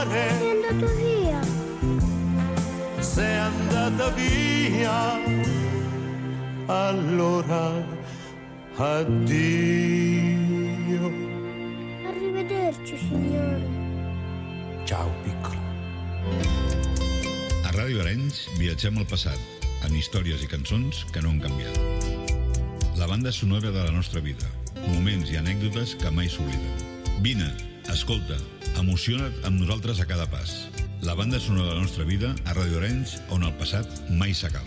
Se è andata via, allora addio. Arrivederci, signore. Ciao, piccolo. A Ràdio Arenys viatgem al passat, en històries i cançons que no han canviat. La banda sonora de la nostra vida, moments i anècdotes que mai s'obliden. Vine, escolta, emociona't amb nosaltres a cada pas. La banda sonora de la nostra vida a Ràdio Arenys, on el passat mai s'acaba.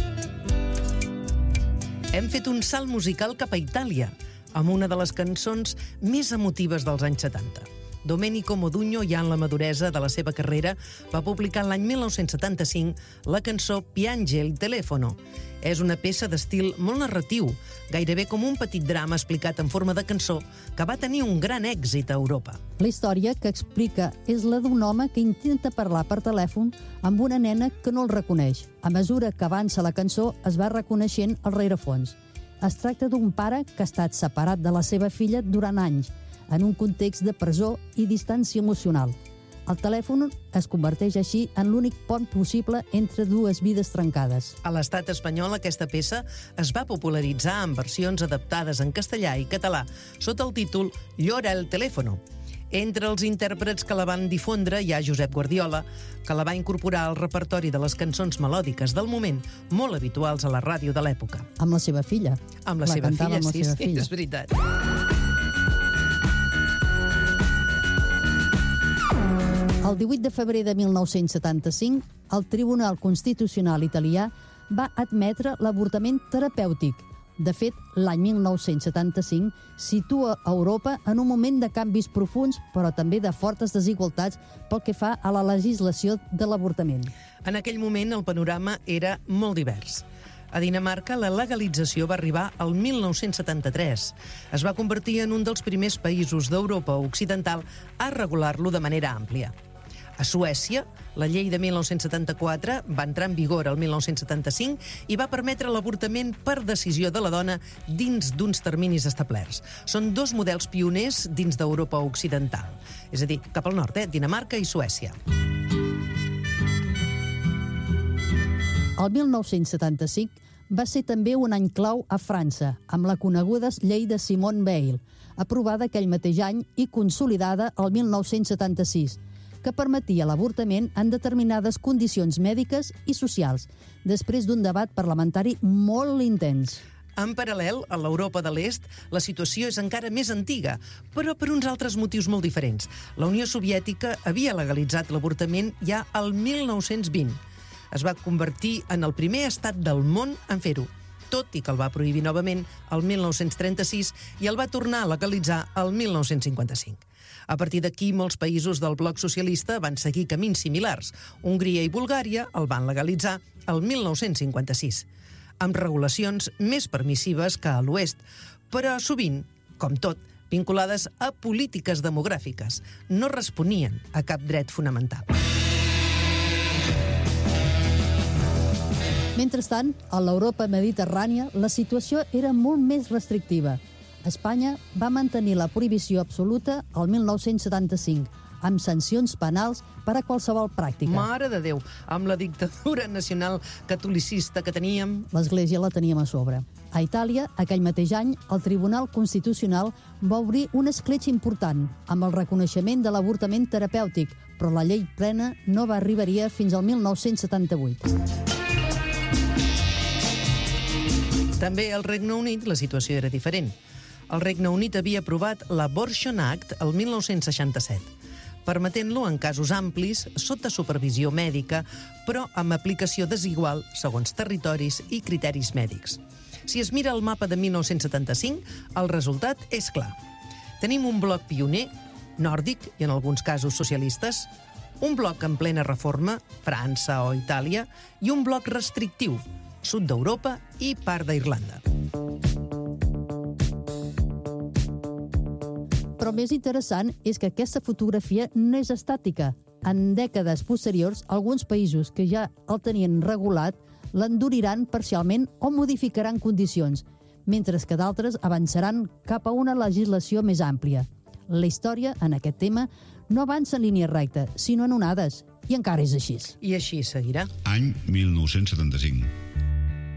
Hem fet un salt musical cap a Itàlia, amb una de les cançons més emotives dels anys 70. Domenico Modugno, ja en la maduresa de la seva carrera, va publicar l'any 1975 la cançó Piange il telefono. És una peça d'estil molt narratiu, gairebé com un petit drama explicat en forma de cançó, que va tenir un gran èxit a Europa. La història que explica és la d'un home que intenta parlar per telèfon amb una nena que no el reconeix. A mesura que avança la cançó, es va reconeixent el rerefons. Es tracta d'un pare que ha estat separat de la seva filla durant anys, en un context de presó i distància emocional. El telèfon es converteix així en l'únic pont possible entre dues vides trencades. A l'estat espanyol, aquesta peça es va popularitzar en versions adaptades en castellà i català sota el títol Llora el teléfono. Entre els intèrprets que la van difondre hi ha Josep Guardiola, que la va incorporar al repertori de les cançons melòdiques del moment, molt habituals a la ràdio de l'època. Amb la seva filla. Amb la seva filla, sí, és veritat. El 18 de febrer de 1975, el Tribunal Constitucional italià va admetre l'avortament terapèutic. De fet, l'any 1975 situa Europa en un moment de canvis profunds, però també de fortes desigualtats pel que fa a la legislació de l'avortament. En aquell moment, el panorama era molt divers. A Dinamarca, la legalització va arribar al 1973. Es va convertir en un dels primers països d'Europa occidental a regular-lo de manera àmplia. A Suècia, la llei de 1974 va entrar en vigor el 1975 i va permetre l'avortament per decisió de la dona dins d'uns terminis establerts. Són dos models pioners dins d'Europa occidental. És a dir, cap al nord, Dinamarca i Suècia. El 1975 va ser també un any clau a França, amb la coneguda llei de Simone Veil, aprovada aquell mateix any i consolidada el 1976, que permetia l'avortament en determinades condicions mèdiques i socials, després d'un debat parlamentari molt intens. En paral·lel, a l'Europa de l'Est, la situació és encara més antiga, però per uns altres motius molt diferents. La Unió Soviètica havia legalitzat l'avortament ja al 1920. Es va convertir en el primer estat del món en fer-ho, tot i que el va prohibir novament el 1936 i el va tornar a legalitzar el 1955. A partir d'aquí, molts països del bloc socialista van seguir camins similars. Hongria i Bulgària el van legalitzar el 1956, amb regulacions més permissives que a l'oest, però sovint, com tot, vinculades a polítiques demogràfiques. No responien a cap dret fonamental. Mentrestant, a l'Europa mediterrània, la situació era molt més restrictiva. Espanya va mantenir la prohibició absoluta el 1975, amb sancions penals per a qualsevol pràctica. Mare de Déu, amb la dictadura nacional catolicista que teníem... L'Església la teníem a sobre. A Itàlia, aquell mateix any, el Tribunal Constitucional va obrir una escletxa important amb el reconeixement de l'avortament terapèutic, però la llei plena no va arribaria fins al 1978. També al Regne Unit la situació era diferent. El Regne Unit havia aprovat l'Abortion Act el 1967, permetent-lo en casos amplis, sota supervisió mèdica, però amb aplicació desigual segons territoris i criteris mèdics. Si es mira el mapa de 1975, el resultat és clar. Tenim un bloc pioner, nòrdic i en alguns casos socialistes, un bloc en plena reforma, França o Itàlia, i un bloc restrictiu, sud d'Europa i part d'Irlanda. Però més interessant és que aquesta fotografia no és estàtica. En dècades posteriors, alguns països que ja el tenien regulat l'enduriran parcialment o modificaran condicions, mentre que d'altres avançaran cap a una legislació més àmplia. La història, en aquest tema, no avança en línia recta, sinó en onades. I encara és així. I així seguirà. Any 1975.